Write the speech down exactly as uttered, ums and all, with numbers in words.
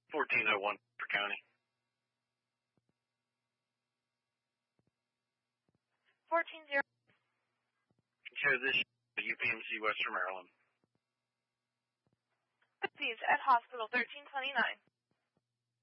fourteen oh one for county. fourteen zero. Okay, this is U P M C Western Maryland. Please, at Hospital thirteen twenty-nine.